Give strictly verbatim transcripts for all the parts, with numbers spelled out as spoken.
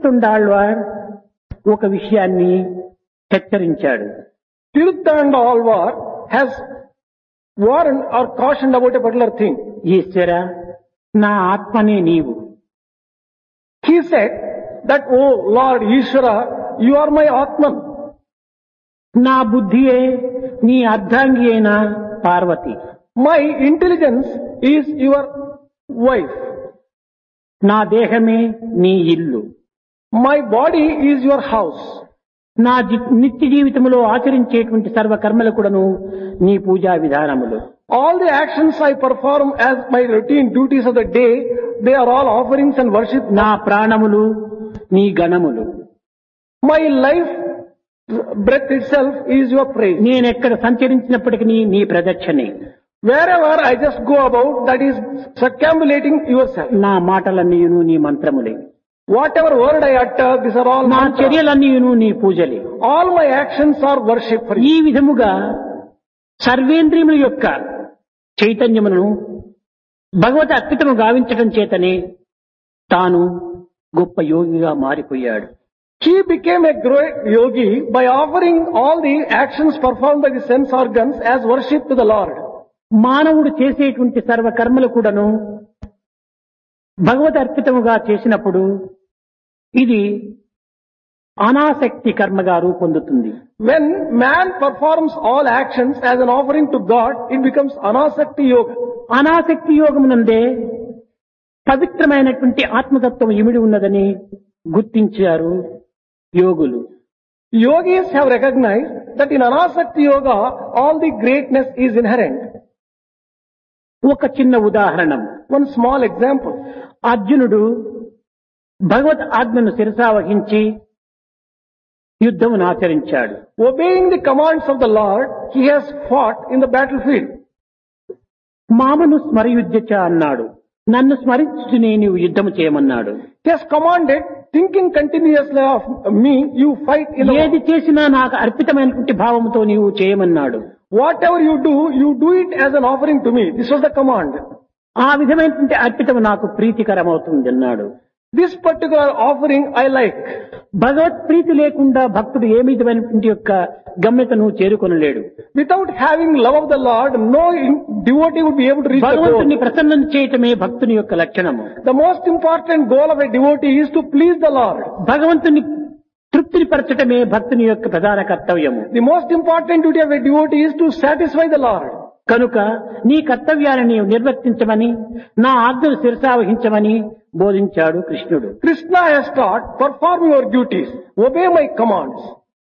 తిరుత్తుండాళ్వార్ ఒక విషయాన్ని హెచ్చరించాడు. Tiruthandahalvar has warned or cautioned about a particular thing. ఈశ్వర, నా ఆత్మనే నీవు. He said that, oh Lord Ishvara, you are my Atman. నా బుద్ధియే నీ అర్ధాంగి అయిన Parvati. My intelligence is your wife. నా దేహమే నీ ఇల్లు. My body is your house. నా జీ- నిత్య జీవితంలో ఆచరించేటువంటి సర్వకర్మలు కూడాను నీ పూజా విధానములు. All the actions I perform as my routine duties of the day, they are all offerings and worship. నా ప్రాణములు నీ గణములు. My life breath itself is your praise. నేనెక్కడ సంచరించినప్పటికీ నీ ప్రదక్షిణే. Wherever I just go about, that is circumambulating yourself. నా మాటలన్నీయును నీ మంత్రములే. Whatever word I utter, these are all నా mantras. చర్యలన్నీయును నీ పూజలే. All my actions are worship for you. ఈ విధముగా సర్వేంద్రియముల యొక్క చైతన్యమును భగవత అర్పితము గావించటం చేతనే తాను గొప్ప యోగిగా మారిపోయాడు. He became a great yogi by offering all the actions performed by the sense organs as worship to the Lord. మానవుడు చేసేటువంటి సర్వ కర్మలు కూడాను భగవత అర్పితముగా చేసినప్పుడు ఇది అనాసక్తి కర్మగా రూపొందుతుంది. When man performs all actions as an offering to God, it becomes anasakti yoga. అనాసక్తి యోగమునందే పవిత్రమైనటువంటి ఆత్మతత్వం ఇమిడి ఉన్నదని గుర్తించారు యోగులు. Yogis have recognized that in anasakti yoga, all the greatness is inherent. ఒక చిన్న ఉదాహరణ. One small example. అర్జునుడు భగవత్ ఆజ్ఞను శిరసావహించి యుద్ధమును ఆచరించాడు. Obeying the commands of the Lord, he has fought in the battlefield. మామను స్మరయుద్ధచ అన్నాడు. నన్ను స్మరించునే నీవు యుద్ధము చేయమన్నాడు. He has commanded, thinking continuously of me, you fight in the ఏది చేసినా నాకు అర్పితమైనటువంటి భావంతో నీవు చేయమన్నాడు. Whatever you do, you do it as an offering to me. This was the command. ఆ విధమైనటువంటి అర్పితం నాకు ప్రీతికరమవుతుంది అన్నాడు. This particular offering I like. భగవత్ ప్రీతి లేకుండా భక్తుడు ఏ విధమైనటువంటి యొక్క గమ్యతను చేరుకొనలేడు. Without having love of the Lord, no in- devotee would be able to reach the భగవంతుని goal. ప్రసన్నం చేయటమే భక్తుని యొక్క లక్షణము. The most important goal of a devotee is to please the Lord. భగవంతుని తృప్తిని పరచటమే భక్తుని యొక్క ప్రధాన కర్తవ్యము. The most important duty of a devotee is to satisfy the Lord. కనుక నీ కర్తవ్యాన్ని నీవు నిర్వర్తించమని, నా ఆజ్ఞను శిరసావహించమని బోధించాడు కృష్ణుడు. Krishna has taught, perform your duties, obey my commands.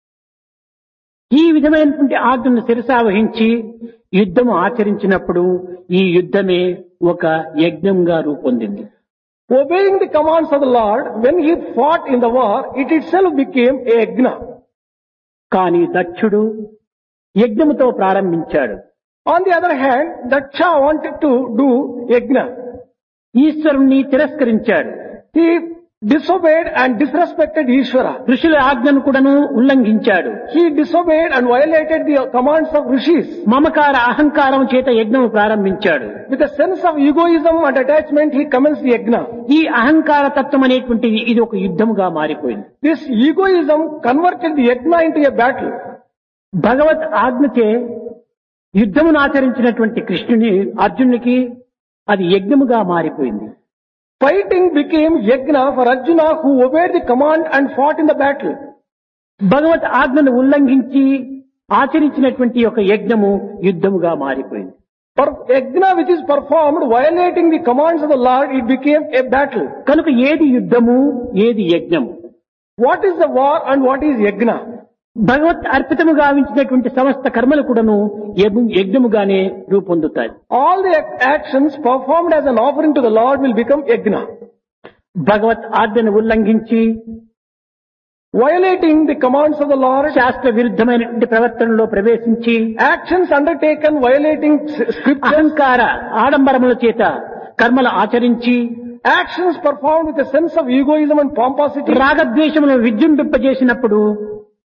ఈ విధమైనటువంటి ఆజ్ఞను శిరసావహించి యుద్ధము ఆచరించినప్పుడు ఈ యుద్ధమే ఒక యజ్ఞంగా రూపొందింది. Obeying the commands of the Lord, when he fought in the war, it itself became a yajna. కానీ దక్షుడు యజ్ఞముతో ప్రారంభించాడు. On the other hand, Daksha wanted to do yajna. ఈశ్వరుణ్ణి తిరస్కరించాడు. He disobeyed and disrespected Ishvara. ఋషుల ఆజ్ఞను కూడాను ఉల్లంఘించాడు. He disobeyed and violated the commands of rishis. మమకార అహంకారం చేత యజ్ఞము ప్రారంభించాడు. With a sense of egoism and attachment, he commenced the yajna. ఈ అహంకార తత్వం అనేటువంటిది ఇది ఒక యుద్ధముగా మారిపోయింది. This egoism converted the yajna into a battle. భగవత్ ఆజ్ఞచే యుద్ధమును ఆచరించినటువంటి కృష్ణుని అర్జునునికి అది యజ్ఞముగా మారిపోయింది. Fighting became yajna for Arjuna, who obeyed the command and fought in the battle. భగవత్ ఆజ్ఞను ఉల్లంఘించి ఆచరించినటువంటి ఒక యజ్ఞము యుద్ధముగా మారిపోయింది. For yajna which is performed violating the commands of the Lord, it became a battle. కనుక ఏది యుద్ధము, ఏది యజ్ఞము? What is the war and what is yajna? భగవత్ అర్పితము గావించినటువంటి సమస్త కర్మలు కూడాను యజ్ఞ- యజ్ఞముగానే రూపొందుతాయి. All the ac- actions performed as an offering to the Lord will become yajna. భగవత్ ఆజ్ఞను ఉల్లంఘించి Violating the commands of the Lord, శాస్త్ర విరుద్ధమైనటువంటి ప్రవర్తనలో ప్రవేశించి actions undertaken violating s- scriptures, అహంకార ఆడంబరముల చేత కర్మలు ఆచరించి actions performed with a sense of egoism and pomposity, రాగద్వేషములను విజృంభింపజేసినప్పుడు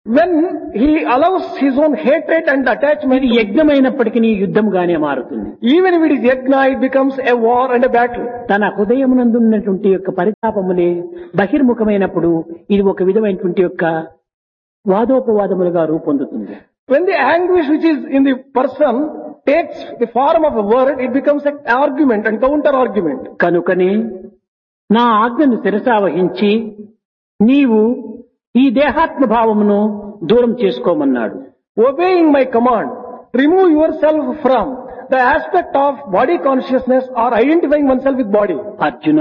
When he allows his own hatred and attachment, ఇది యజ్ఞమైనప్పటికీ యుద్ధంగానే మారుతుంది. even if it is yajna, it becomes a war and a battle. తన హృదయమునందున్నటువంటి యొక్క పరితాపములే బహిర్ముఖమైనప్పుడు ఇది ఒక విధమైనటువంటి యొక్క వాదోపవాదములుగా రూపొందుతుంది. When the anguish which is in the person takes the form of a word, it becomes an argument and counter argument. కనుకనే నా ఆజ్ఞను శిరసావహించి నీవు ఈ దేహాత్మ భావమును దూరం చేసుకోమన్నాడు. Obeying my command, remove yourself from the aspect of body consciousness or identifying oneself with body. Arjuna,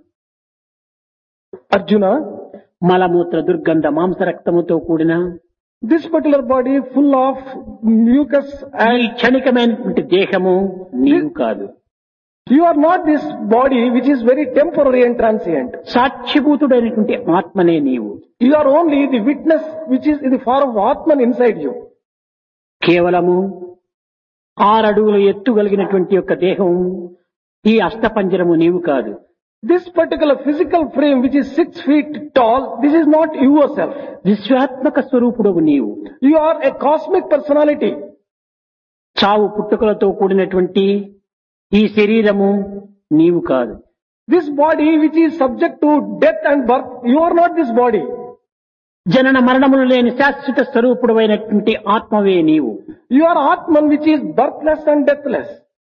Arjuna, మలమూత్ర దుర్గంధ మాంసరక్తముతో కూడిన this particular body full of mucus ఈ and క్షణికమైనటువంటి దేహము నీవు కాదు. you are not this body which is very temporary and transient. సాక్షిభూతుడైనటువంటి ఆత్మనే నీవు. You are only the witness which is in the form of Atman inside you. కేవలము ఆరడుగులు ఎత్తుగలిగినటువంటి యొక్క దేహం ఈ అష్టపంజరము నీవు కాదు. This particular physical frame which is six feet tall, this is not yourself. విశ్వాత్మక స్వరూపుడవు నీవు. You are a cosmic personality. చావు పుట్టుకలతో కూడినటువంటి ఈ శరీరము నీవు కాదు. This body which is subject to death and birth, you are not this body. జనన మరణములు లేని శాశ్వత స్వరూపుడమైనటువంటి ఆత్మవే నీవు. You are Atman which is birthless and deathless.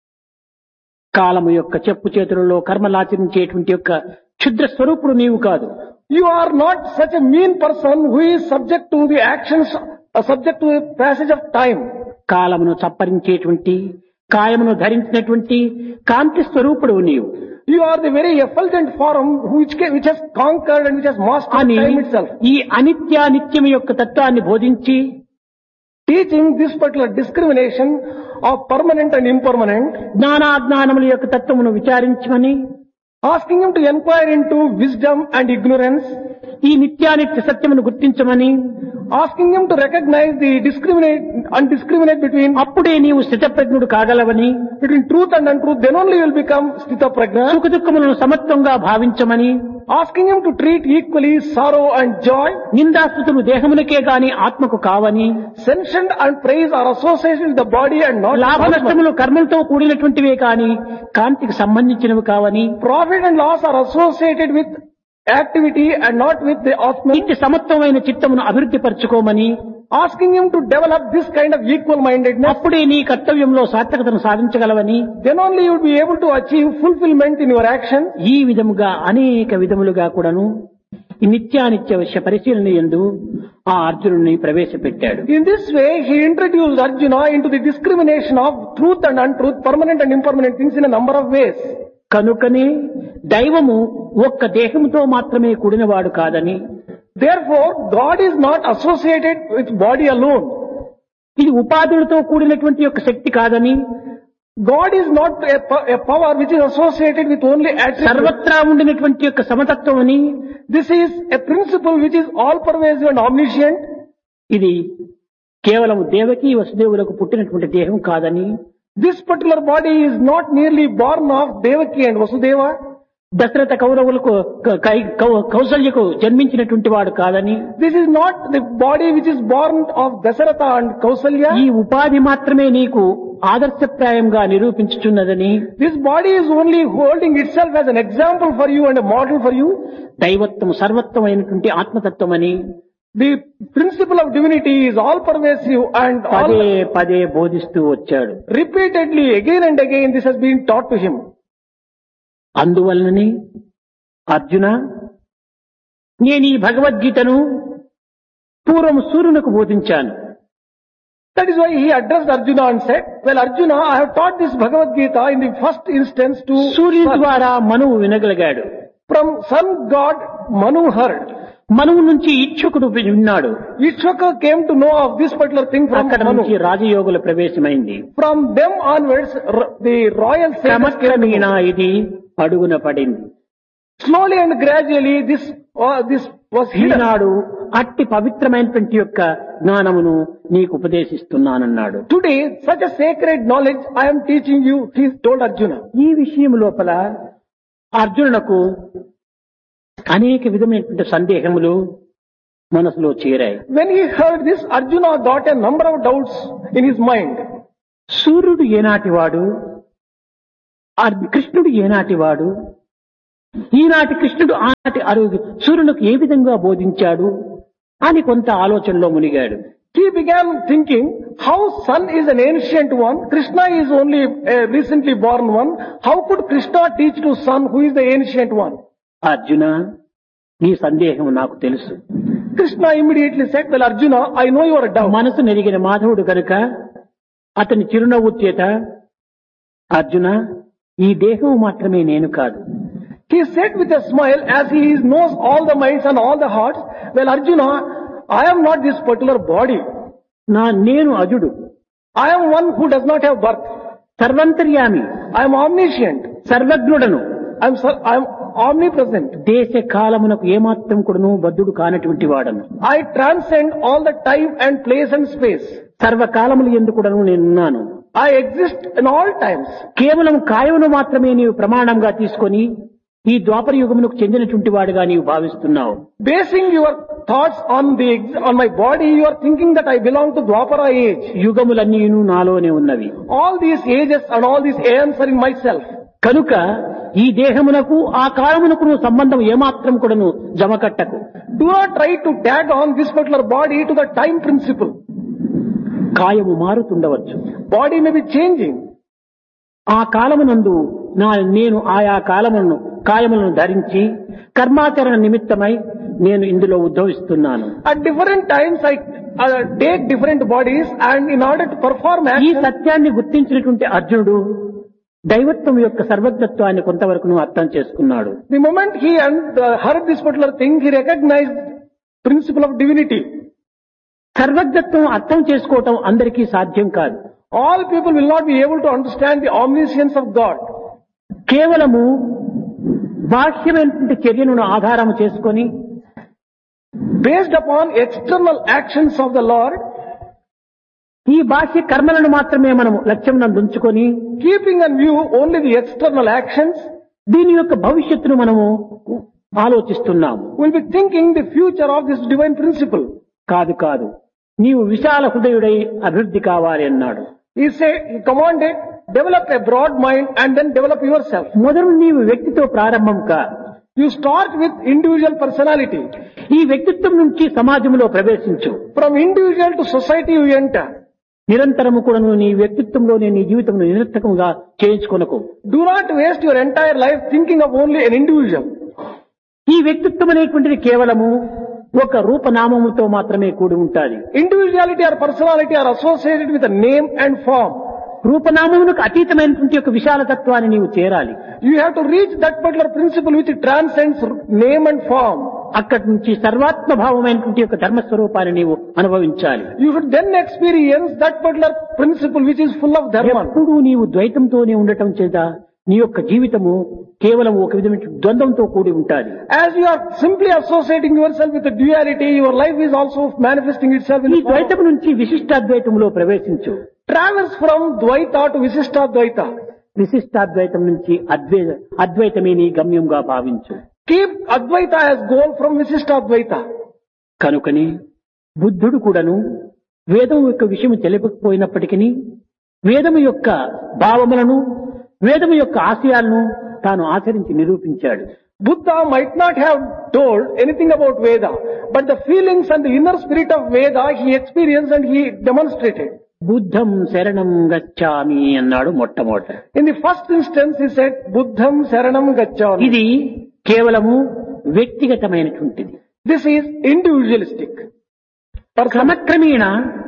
కాలము యొక్క చెప్పు చేతులలో కర్మలాచరించేటువంటి యొక్క క్షుద్ర స్వరూపుడు నీవు కాదు. You are not such a mean person who is subject to the actions, uh, subject to the passage of time. కాలమును చప్పరించేటువంటి కాయమును ధరించినటువంటి కాంతి స్వరూపుడు నీవు You are the very effulgent form which, ca- which has conquered and which has mastered అని time itself. ఈ అనిత్యానిత్యం యొక్క తత్వాన్ని బోధించి Teaching this particular discrimination of permanent and impermanent, జ్ఞానాజ్ఞానముల యొక్క తత్వమును విచారించమని, asking him to inquire into wisdom and ignorance, ఈ నిత్యానిత్య సత్యమును గుర్తించమని, asking him to recognize the discriminate and discriminate between అప్పుడే నీవు స్థితప్రజ్ఞుడు కాగలవని, between truth and untruth, then only you will become sthita prajna. సుఖ దుఃఖములను సమత్వంగా భావించమని, Asking him to treat equally sorrow and joy. నిందాస్తుతులు దేహమునకే గాని ఆత్మకు కావని, Sentient and praise are associated with the body and not లాభ with Atman. నష్టములు కర్మలతో కూడినటువంటివే కాని కాంతికి సంబంధించినవి కావని, Profit and loss are associated with activity and not with the Atman. ఇట్టి సమత్వమైన చిత్తమును అభివృద్ధి పరచుకోమని, Asking him to develop this kind of equal mindedness, అప్పుడే నీ కర్తవ్యంలో సార్థకతను సాధించగలవని, then only you will be able to achieve fulfillment in your action. ఈ విధముగా అనేక విధములుగా కూడాను ఈ నిత్యానిత్య విషయ పరిశీలన యందు ఆ అర్జునుడిని ప్రవేశపెట్టాడు. In this way, he introduced Arjuna into the discrimination of truth and untruth, permanent and impermanent things in a number of ways. కనుకనే దైవము ఒక్క దేహముతో మాత్రమే కూడినవాడు కాదని, Therefore, God is not associated with body alone. ఇది ఉపాధులతో కూడినటువంటి యొక్క శక్తి కాదని, God is not a, po- a power which is associated with only attributes. సర్వత్రా ఉండినటువంటి యొక్క సమతత్వం అని, This is a principle which is all pervasive and omniscient. ఇది కేవలం దేవకి వసుదేవులకు పుట్టినటువంటి దేహం కాదని, This particular body is not merely born of Devaki and Vasudeva. Dasharatha కౌరవులకు క- కై- కౌ- కౌసల్యకు జన్మించినటువంటి వాడు కాదని, This is not the body which is born of Dasaratha and Kausalya. ఈ ఉపాధి మాత్రమే నీకు ఆదర్శప్రాయంగా నిరూపించుచున్నదని, This body is only holding itself as an example for you and a model for you. దైవత్వం సర్వత్వమైనటువంటి ఆత్మతత్వమని The principle of divinity is all pervasive and all పదే పదే బోధిస్తూ వచ్చాడు. repeatedly again and again this has been taught to him. అందువలనని Arjuna, నేను ఈ భగవద్గీతను పూర్వం సూర్యునకు బోధించాను. That is why he addressed Arjuna and said, well Arjuna, I have taught this Bhagavad Gita in the first instance to సూర్యుని sun. ద్వారా మనువు వినగలిగాడు. From sun god Manu heard. మనువు నుంచి ఇచ్ఛుకుడు విన్నాడు. Ishvaka came to know of this particular thing from అక్కడ నుంచి Manu. రాజయోగుల ప్రవేశమైంది. From them onwards, r- the royal sages came to క్రమక్రమేణ know. ఇది అడుగున పడింది. Slowly and gradually this, uh, this was hidden. ఈనాడు అట్టి పవిత్రమైనటువంటి యొక్క జ్ఞానమును నీకు ఉపదేశిస్తున్నానన్నాడు. Today, such a sacred knowledge I am teaching you, he told Arjuna. ఈ విషయం లోపల అర్జునునకు అనేక విధమైనటువంటి సందేహములు మనసులో చేరాయి. When he heard this, Arjuna got a number of doubts in his mind. సూర్యుడు ఏనాటి వాడు, అర్- కృష్ణుడు ఏనాటి వాడు, ఈనాటి కృష్ణుడు ఆనాటి అరుగు సూర్యునికి ఏ విధంగా బోధించాడు అని కొంత ఆలోచనలో మునిగాడు. He began thinking how sun is an ancient one, Krishna is only a recently born one. How could Krishna teach to sun who is the ancient one? Arjuna, నీ సందేహం నాకు తెలుసు. Krishna immediately said, well Arjuna, I know your doubt. మనసు నెరిగిన మాధవుడు కనుక అతని చిరునవ్వు చేత, అర్జున, ఈ దేహం మాత్రమే నేను కాదు. He said with a smile as he knows all the minds and all the hearts, well Arjuna, I am not this particular body. నా నేను అజుడు, I am one who does not have birth. సర్వంతర్యామి, I am omniscient. సర్వజ్ఞుడను, I am, sir, I am omnipresent. దేశ కాలమునకు ఏమాత్రం కూడాను బద్ధుడు కానటువంటి వాడను. I transcend all the time and place and space. సర్వకాలములు ఎందుకుడను నేనున్నాను. I exist in all times. కేవలం కాయమును మాత్రమే నీవు ప్రమాణంగా తీసుకొని ఈ ద్వాపర యుగమునకు చెందినటువంటి వాడిగా నీవు భావిస్తున్నావు. Basing your thoughts on the ex- on my body, you are thinking that I belong to Dwapara age. యుగములన్నీను నాలోనే ఉన్నవి. All these ages and all these aeons are in myself. కనుక ఈ దేహమునకు ఆ కాలమునకు నువ్వు సంబంధం ఏమాత్రం కూడాను జమకట్టకు. Do not try to tag on this particular body to the time principle. కాయము మారుతుండవచ్చు. Body may be changing. ఆ కాలమునందు నా నేను ఆయా కాలములను కాయములను ధరించి కర్మాచరణ నిమిత్తమై నేను ఇందులో ఉద్భవిస్తున్నాను. At different times I uh, take different bodies, and in order to perform ఈ action, సత్యాన్ని గుర్తించినటువంటి అర్జునుడు దైవత్వం యొక్క సర్వజ్ఞత్వాన్ని కొంతవరకు అర్థం చేసుకున్నాడు. the moment he and, uh, heard this particular thing, he recognized principle of divinity. సర్వజ్ఞత్వం అర్థం చేసుకోవటం అందరికీ సాధ్యం కాదు. All people will not be able to understand the omniscience of God. కేవలము బాహ్యమైనటువంటి చర్యను ఆధారం చేసుకొని Based upon external actions of the Lord, ఈ బాహ్య కర్మలను మాత్రమే మనం లక్ష్యం నందు ఉంచుకొని keeping in view only the external actions, దీని యొక్క భవిష్యత్తును మనము ఆలోచిస్తున్నాము. will be thinking the future of this divine principle. కాదు కాదు, నీవు విశాల హృదయుడై అభివృద్ధి కావాలి అన్నాడు. He said, he commanded, develop a broad mind and then develop yourself. మొదలు నీవు వ్యక్తితో ప్రారంభం కా. You start with individual personality. ఈ వ్యక్తిత్వం నుంచి సమాజంలో ప్రవేశించు. From individual to society you enter. నిరంతరము కూడా నువ్వు నీ వ్యక్తిత్వంలోనే నీ జీవితం నిరర్థకంగా చేయించుకొనకు. Do not waste your entire life thinking of only an individual. ఈ వ్యక్తిత్వం అనేటువంటిది కేవలము ఒక రూపనామముతో మాత్రమే కూడి ఉంటాది. Individuality or personality are associated with a name and form. రూపనామమునకు అతీతమైనటువంటి ఒక విశాలతత్వాన్ని నీవు చేరాలి. You have to reach that particular principle which transcends name and form. అక్కడి నుంచి సర్వాత్మ భావమైనటువంటి ఒక ధర్మస్వరూపాన్ని నీవు అనుభవించాలి. You should then experience that particular principle which is full of dharma. ఎప్పుడూ నీవు ద్వైతంతోనే ఉండటం చేత నీ యొక్క జీవితము కేవలం ఒక విధమైన ద్వంద్వంతో కూడి ఉంటాది. As you are simply associating yourself with the duality, your life is also manifesting itself in ఈ the form. ద్వైతం నుంచి విశిష్టాద్వైతంలో ప్రవేశించు. Travels from Dvaita to Visishtadvaita. విశిష్టాద్వైతం నుంచి అద్వై అద్వైతమే నీ గమ్యంగా భావించు. Keep Advaita as goal from Visishtadvaita. కనుకని బుద్ధుడు కూడాను వేదం యొక్క విషయం తెలియకపోయినప్పటికీ వేదము యొక్క భావములను వేదము యొక్క ఆశయాలను తాను ఆచరించి నిరూపించాడు. Buddha might not have told anything about Veda, but the feelings and the inner spirit of Veda he experienced and he demonstrated. బుద్ధం శరణం గచ్చామి అన్నాడు మొట్టమొదట. In the first instance he said, Buddham Saranam Gacchami. ఇది కేవలము వ్యక్తిగతమైనటువంటిది. This is individualistic. క్రమక్రమేణ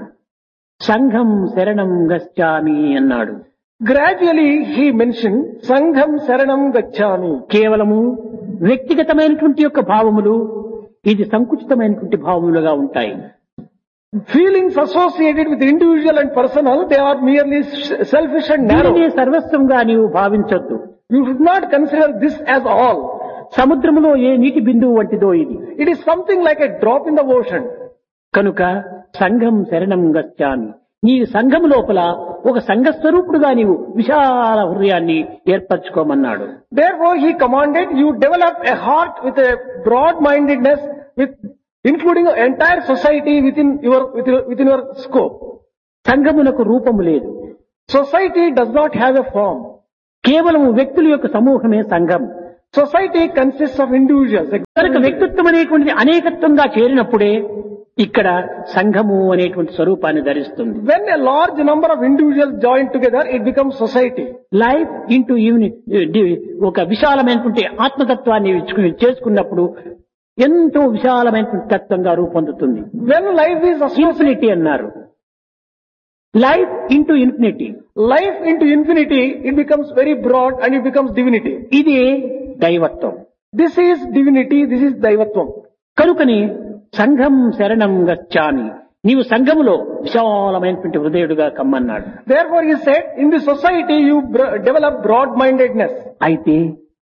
సంఘం శరణం గచ్చామి అన్నాడు. Gradually he mentioned, Sangham Saranam Gacchami. కేవలము వ్యక్తిగతమైనటువంటి యొక్క భావములు ఇది సంకుచితమైనటువంటి భావములుగా ఉంటాయి. Feelings associated with individual and personal, they are merely selfish and narrow. దీనినే సర్వస్వంగా నీవు భావించొద్దు. You should not consider this as all. సముద్రములో ఏ నీటి బిందువు వంటిదో ఇది. It is something like a drop in the ocean. కనుక సంఘం శరణం గచ్చామి, నీ సంఘం లోపల ఒక సంఘస్వరూపుడుగా నీవు విశాల హృదయాన్ని ఏర్పరచుకోమన్నాడు. Therefore he commanded you develop a heart with a broad mindedness with including the entire society within your, within, within your scope. సంఘమునకు రూపము లేదు. Society does not have a form. కేవలం వ్యక్తుల యొక్క సమూహమే సంఘం. Society consists of individuals. కనుక వ్యక్తిత్వం అనేటువంటిది అనేకత్వంగా చేరినప్పుడే ఇక్కడ సంఘము అనేటువంటి స్వరూపాన్ని ధరిస్తుంది. When a large number of individuals join together, it becomes society. Life into unit ఒక విశాలమైనటువంటి ఆత్మతత్వాన్ని చేసుకున్నప్పుడు ఎంతో విశాలమైనటువంటి తత్వంగా రూపొందుతుంది. When life is ఇన్ఫినిటీ అన్నారు. Life into infinity. Life into infinity, it becomes very broad and it becomes divinity. ఇది దైవత్వం. This is divinity, this is daivatvam. కనుకని సంఘం శరణం గచ్చామి, నీవు సంఘములో విశాలమైనటువంటి హృదయుడుగా కమ్మన్నాడు. Therefore he said, in the society you br- develop broad-mindedness. అయితే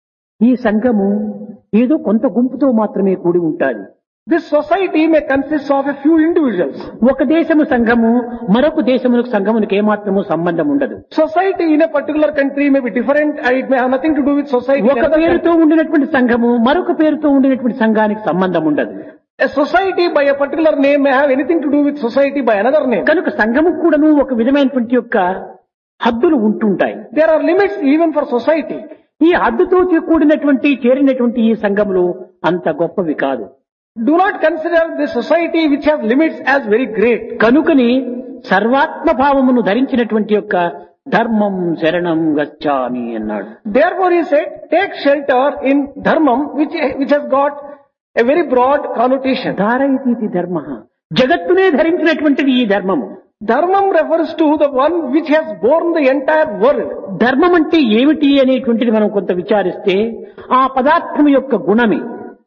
ఈ సంఘము ఏదో కొంత గుంపుతో మాత్రమే కూడి ఉంటాది. This society may consist of a few individuals. ఒక దేశము సంఘము మరొక దేశములకు సంఘమునికి ఏమాత్రము సంబంధం ఉండదు. Society in a particular country may be different and it may have nothing to do with society. in ఒక another పేరుతో ఉండినటువంటి సంఘము మరొక పేరుతో ఉండినటువంటి సంఘానికి సంబంధం ఉండదు. A society by a particular name may have anything to do with society by another name. కనుక సంఘము కూడాను ఒక విధమైనటువంటి యొక్క హద్దులు ఉంటుంటాయి. There are limits even for society. ఈ హద్దుతో కూడినటువంటి చేరినటువంటి ఈ సంఘములు అంత గొప్పవి కాదు. Do not consider the society which has limits as very great. కనుకని సర్వాత్మ భావమును ధరించినటువంటి యొక్క ధర్మం శరణం గచ్చామి అన్నాడు. Therefore he said, take shelter in dharmam which, which has got a very broad connotation. ధారయితీతి ధర్మ, జగత్తునే ధరించినటువంటిది ఈ ధర్మము. Dharmam refers to the one which has borne the entire world. ధర్మం అంటే ఏమిటి అనేటువంటిది మనం కొంత విచారిస్తే ఆ పదార్థం యొక్క గుణమే.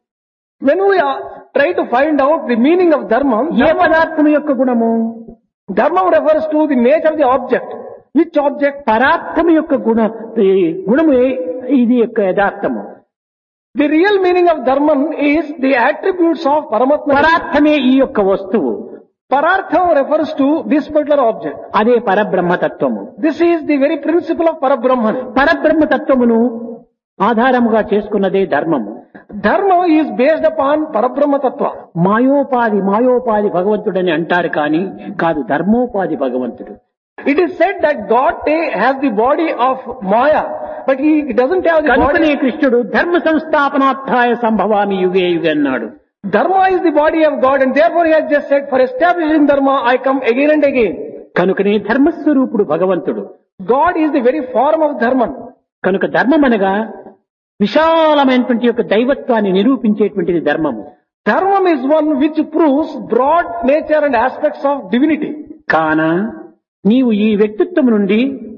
When we are, try to find out the meaning of dharmam, ఏ పదార్థం యొక్క గుణము? dharmam refers to the nature of the object. Which object? పదార్థం యొక్క గుణ ఈ గుణము ఇది యొక్క యథార్థము. The real meaning of dharmam is the attributes of Paramatma. పదార్థమే ఈ యొక్క వస్తువు. Parartham refers to this particular object. అదే పరబ్రహ్మతత్వము. This is the very principle of Parabrahman. పరబ్రహ్మతత్వమును ఆధారముగా చేసుకున్నదే ధర్మము. Dharma is based upon Parabrahma Tattva. మాయోపాధి మాయోపాధి భగవంతుడని అంటారు కానీ కాదు, ధర్మోపాధి భగవంతుడు. It is said that God has the body of Maya, but he doesn't have the కనుకనే body. కృష్ణుడు ధర్మ సంస్థాపనార్థాయ సంభవామి యుగే యుగే అన్నాడు. Dharma is the body of God and therefore he has just said, for establishing Dharma I come again and again. కనుకనే ధర్మస్వరూపుడు భగవంతుడు. God is the very form of Dharma. కనుక ధర్మం అనగా విశాలమైనటువంటి యొక్క దైవత్వాన్ని నిరూపించేటువంటిది ధర్మము. Dharma is one which proves broad nature and aspects of divinity. కాన నీవు ఈ వ్యక్తిత్వం నుండి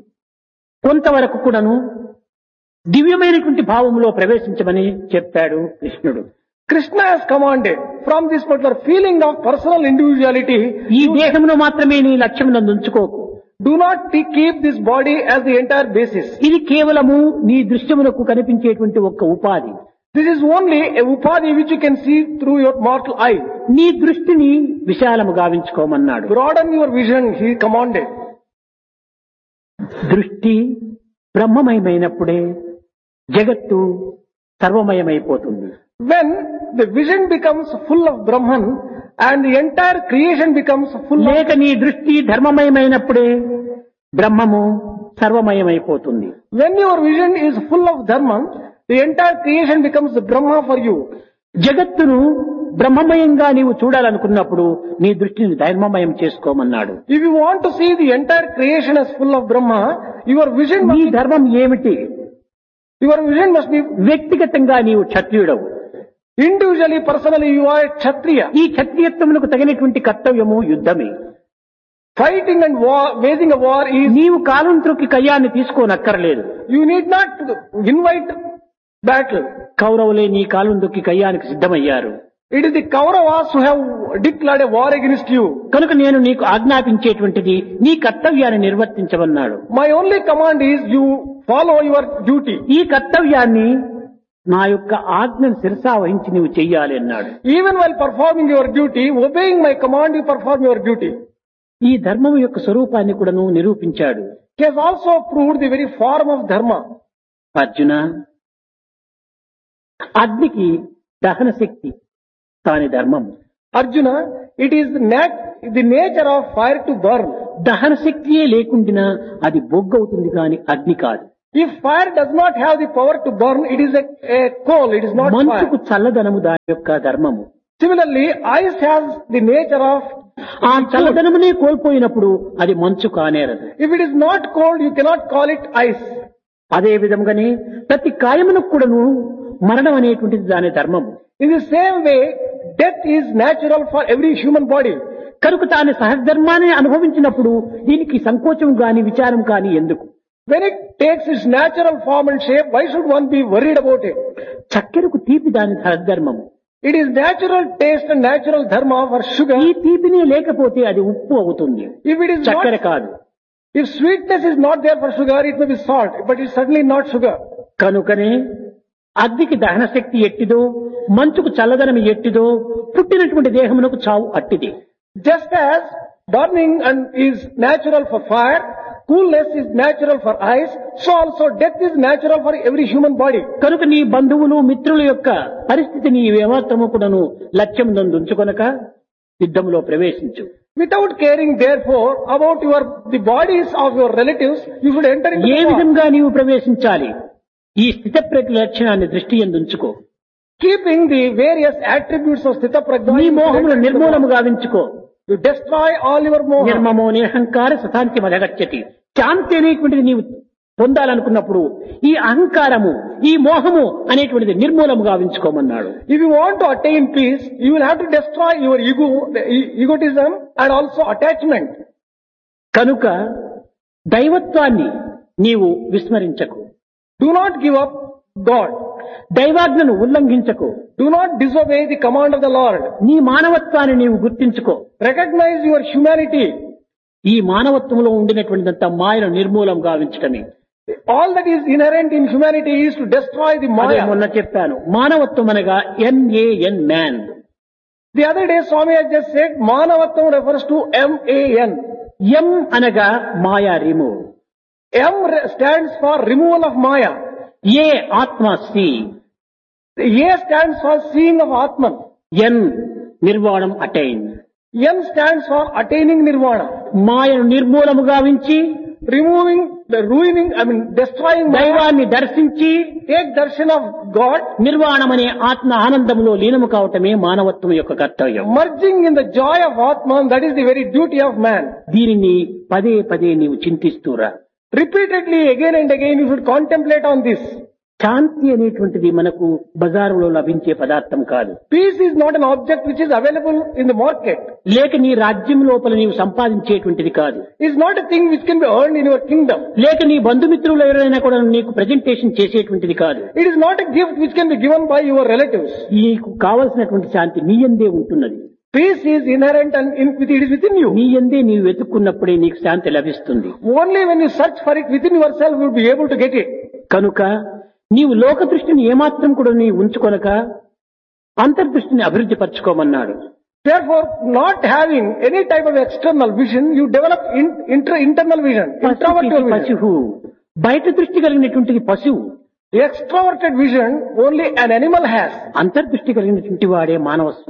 కొంతవరకు కూడాను దివ్యమైనటువంటి భావములో ప్రవేశించమని చెప్పాడు కృష్ణుడు. Krishna has commanded from this particular feeling of personal individuality, ఈ దేహమును మాత్రమే నీ లక్ష్యమునందు ఉంచుకోకు. do not keep this body as the entire basis. ఇది కేవలము నీ దృశ్యమునకు కనిపించేటువంటి ఒక్క ఉపాధి. This is only a upadhi which you can see through your mortal eye. నీ దృష్టిని విశాలము గావించుకోమన్నాడు. Broaden your vision, he commanded. దృష్టి బ్రహ్మమయమైనప్పుడే జగత్తు సర్వమయమైపోతుంది. When the vision becomes full of Brahman and the entire creation becomes full of... లేక నీ దృష్టి ధర్మమయమైనప్పుడే బ్రహ్మము సర్వమయమైపోతుంది. When your vision is full of Dharma, the entire creation becomes the Brahma for you. జగత్తును బ్రహ్మమయంగా నీవు చూడాలనుకున్నప్పుడు నీ దృష్టిని ధర్మమయం చేసుకోమన్నాడు. If you want to see the entire creation as full of Brahma, your vision నీ must be, ధర్మం ఏమిటి? your vision must be వ్యక్తిగతంగా నీవు క్షత్రియుడవు. individually, personally, you are a Kshatriya. ఈ క్షత్రియత్వములకు తగినటువంటి కర్తవ్యము యుద్ధమే. Fighting and war, waging a war is, నీవు కాలంత్రుకి కయ్యాన్ని తీసుకోనక్కర్లేదు. you need not invite battle. కౌరవులే నీ కాలందుకి కయ్యానికి సిద్ధమయ్యారు. It is the Kauravas who have declared a war against you. కనుక నేను నీకు ఆజ్ఞాపించేటువంటిది నీ కర్తవ్యాన్ని నిర్వర్తించమన్నాడు. My only command is you follow your duty. ఈ కర్తవ్యాన్ని నా యొక్క ఆజ్ఞను శిరసా వహించి నీవు చెయ్యాలి అన్నాడు. Even while performing your duty, obeying my command, you perform your duty. ఈ ధర్మం యొక్క స్వరూపాన్ని కూడా నువ్వు నిరూపించాడు. He has also proved the very form of Dharma. Arjuna, అగ్నికి దహన శక్తి కాని ధర్మం, Arjuna, it is the, nat- the nature of fire to burn. దహన శక్తియే లేకుండా అది బొగ్గు అవుతుంది కానీ అగ్ని కాదు. If fire does not have the power to burn, it is a, a coal, it is not మంచుకు fire. చల్లదనము దాని యొక్క ధర్మము. Similarly, ice has the nature of, ఆ చల్లదనమునే కోల్పోయినప్పుడు అది మంచు కానేరదు. if it is not cold, you cannot call it ice. అదే విధంగానే ప్రతి కాయమునకు కూడాను మరణం అనేటువంటిది దాని ధర్మము. In the same way, death is natural for every human body. కనుక తాను సహధర్మాన్ని అనుభవించినప్పుడు దీనికి సంకోచం గాని విచారం కాని ఎందుకు? When it takes its natural form and shape, why should one be worried about it? చక్కెరకు తీపి దాని సహధర్మము. It is natural taste and natural dharma for sugar. ఈ తీపినే లేకపోతే అది ఉప్పు అవుతుంది, If it is చక్కెర not, కాదు. if sweetness is not there for sugar, it may be salt, but it's certainly not sugar. కనుకనే అగ్నికి దహన శక్తి ఎట్టిదో, మంచుకు చల్లదనం ఎట్టిదో, పుట్టినటువంటి దేహమునకు చావు అట్టిది. Just as burning and is natural for fire, coolness is natural for ice, so also death is natural for every human body. కనుక నీ బంధువులు మిత్రుల యొక్క పరిస్థితిని ఏమాత్రము కూడాను లక్ష్యం ఉంచుకొనక యుద్ధంలో ప్రవేశించు. Without caring therefore about your, the bodies of your relatives, you should enter into A the war. విధంగా నీవు ప్రవేశించాలి? ఈ స్థితప్రజ్ఞ లక్షణాన్ని దృష్టి యందు ఉంచుకో. Keeping the various attributes of Sthita Prajna, నీ you should మోహములు enter into the war. నిర్మూలము గావించుకో. You destroy all your moha. నిర్మమో నిరహంకార సతాంతి మదగచ్చతి. శాంతి అనేటువంటిది నీవు పొందాలనుకున్నప్పుడు ఈ అహంకారము, ఈ మోహము అనేటువంటిది నిర్మూలము గావించుకోమన్నాడు. If you want to attain peace, you will have to destroy your ego, the e- egotism and also attachment. కనుక దైవత్వాన్ని నీవు విస్మరించకు. Do not give up God. దైవాజ్ఞను ఉల్లంఘించకు. Do not disobey the command of the Lord. నీ మానవత్వాన్ని నీవు గుర్తించుకో. Recognize your humanity. ఈ మానవత్వంలో ఉండినటువంటిదంతా మాయను నిర్మూలం గావించటమే. All that is inherent in humanity is to destroy the అదే Maya. మొన్న చెప్పాను. మానవత్వం అనగా NaN man. The other day Swami has just said Manavattam refers to M A N. ఎం అనగా మాయా remove. M re- stands for removal of Maya. ఏ ఆత్మ C. The A stands for seeing of Atman. N నిర్వాణం attain. N stands for attaining Nirvana. మాయను నిర్మూలము గావించి Removing, the ruining, I mean destroying Maya. దైవాన్ని దర్శించి Take darshan of God. నిర్వాణమనే ఆత్మ ఆనందములో లీనము కావటమే మానవత్వం యొక్క కర్తవ్యం. Merging in the joy of Atman, that is the very duty of man. దీనిని పదే పదే నీవు చింతిస్తూరా. Repeatedly, again and again, you should contemplate on this. శాంతి అనేటువంటిది మనకు బజారులో లభించే పదార్థం కాదు. Peace is not an object which is available in the market. లేక నీ రాజ్యం లోపల నీవు సంపాదించేటువంటిది కాదు. It is not a thing which can be earned in your kingdom. లేక నీ బంధుమిత్రులు ఎవరైనా కూడా నీకు ప్రెజెంటేషన్ చేసేటువంటిది కాదు. It is not a gift which can be given by your relatives. నీకు కావలసినటువంటి శాంతి నీ యందే ఉంటున్నది. Peace is inherent and in, it is within you. నీ యందే నీవు వెతుక్కున్నప్పుడే నీకు శాంతి లభిస్తుంది. Only when you search for it within yourself, you will be able to get it. కనుక నీవు లోక దృష్టిని ఏమాత్రం కూడా నీ ఉంచుకొనక అంతర్దృష్టిని అభివృద్ధి పరచుకోమన్నాడు. Therefore, not having any type of external vision, you develop in, inter, internal vision, introverted vision. పశువు బయట దృష్టి కలిగినటువంటిది పశువు. The extroverted vision only an animal has. అంతర్దృష్టి కలిగినటువంటి వాడే మానవస్సు.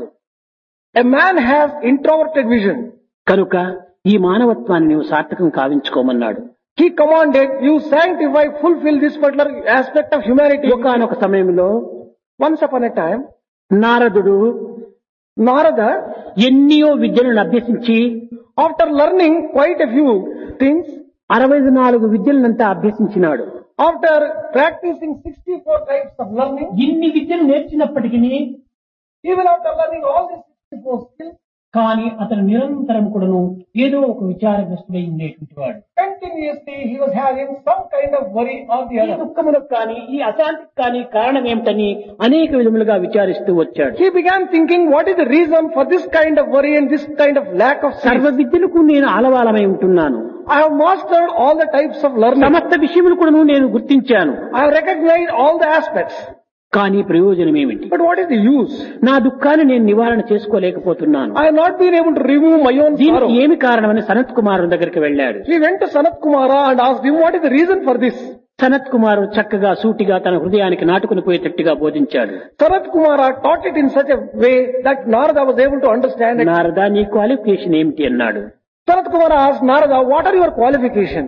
A man has introverted vision. కనుక ఈ మానవత్వాన్ని నీవు సార్థకం కావించుకోమన్నాడు. He commanded, you sanctify, fulfill this particular aspect of humanity. ఒకానొక సమయంలో Once upon a time, నారదుడు Narada, ఎన్నో విద్యలను అభ్యసించి after learning quite a few things, అరవై నాలుగు విద్యలనంతా అభ్యసించినాడు. after practicing sixty-four types of learning, ఇన్ని విద్యలు నేర్చినప్పటికీ even after learning all these sixty-four skills, కానీ అతను నిరంతరం కూడాను ఏదో ఒక విచారగ్రస్తుడై ఉండేటువంటి వాడు. continuously he was having some kind of worry or the ఈ other. దుఃఖములకు కానీ ఈ అశాంతికి కానీ కారణం ఏమిటని అనేక విధములుగా విచారిస్తూ వచ్చాడు. He began thinking, what is the reason for this kind of worry and this kind of lack of సర్వ sleep? విద్యలకు నేను ఆలవాలమై ఉంటున్నాను. I have mastered all the types of learning. సమస్త విషయములు కూడాను నేను గుర్తించాను. I have recognized all the aspects. కానీ ప్రయోజనం ఏమిటి? But what is the use? నా దుఃఖాన్ని నేను నివారణ చేసుకోలేకపోతున్నాను. I have not been able to remove my own దీనికి sorrow. ఏమి కారణమని సనత్ కుమారుని దగ్గరికి వెళ్ళాడు. He went to Sanat Kumara and asked him, what is the reason for this? Sanath కుమారు చక్కగా సూటిగా తన హృదయానికి నాటుకుని పోయేటట్టుగా బోధించాడు. Sanat Kumara taught it in such a way that Narada was able to understand it. Narada నీ క్వాలిఫికేషన్ ఏమిటి అన్నాడు. Sanat Kumara asked Narada, what are your qualifications?